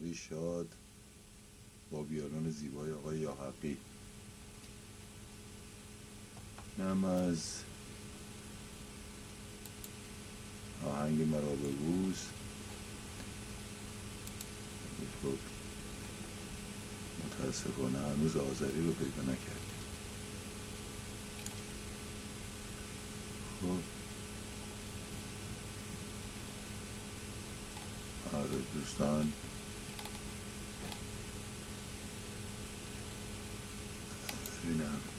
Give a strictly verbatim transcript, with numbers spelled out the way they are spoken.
موسیقی شاد با ویولون زیبای آقای یاحقی. نم از آهنگ مرا ببوس. خب متاسفانه هنوز آذری رو پیدا نکردیم. خب آره دوستان، ببینم